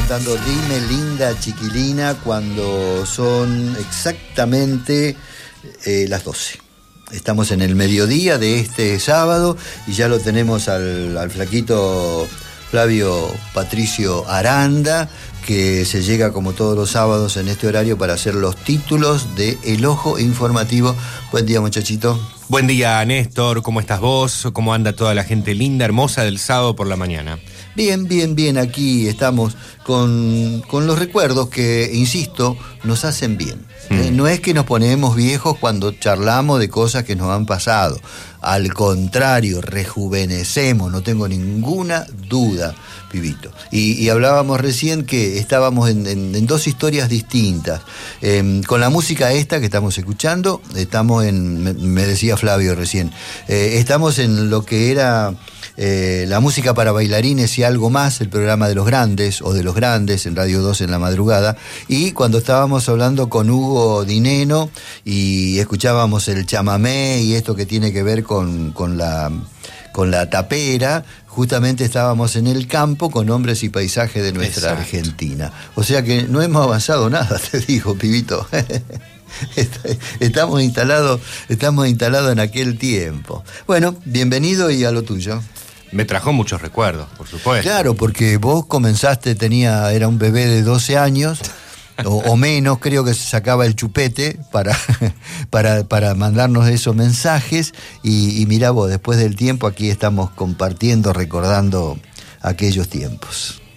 cantando Dime Linda Chiquilina cuando son exactamente las 12. Estamos en el mediodía de este sábado y ya lo tenemos al flaquito Flavio Patricio Aranda, que se llega como todos los sábados en este horario para hacer los títulos de El Ojo Informativo. Buen día, muchachito. Buen día, Néstor. ¿Cómo estás vos? ¿Cómo anda toda la gente linda, hermosa del sábado por la mañana? Bien. Aquí estamos con los recuerdos que, insisto, nos hacen bien. No es que nos ponemos viejos cuando charlamos de cosas que nos han pasado. Al contrario, rejuvenecemos, no tengo ninguna duda, pibito. Y hablábamos recién que estábamos en dos historias distintas. Con la música esta que estamos escuchando, estamos me decía Flavio recién, estamos en lo que era la música para bailarines y algo más, el programa de los grandes o de los grandes en Radio 2 en la madrugada, y cuando estábamos hablando con Hugo Dineno y escuchábamos el chamamé y esto que tiene que ver con la tapera, justamente estábamos en el campo con hombres y paisajes de nuestra Exacto. Argentina. O sea que no hemos avanzado nada, te digo, pibito. Estamos instalados en aquel tiempo. Bueno, bienvenido y a lo tuyo. Me trajo muchos recuerdos, por supuesto. Claro, porque vos comenzaste, era un bebé de 12 años, o menos, creo que se sacaba el chupete para mandarnos esos mensajes, y mirá vos, después del tiempo aquí estamos compartiendo, recordando aquellos tiempos.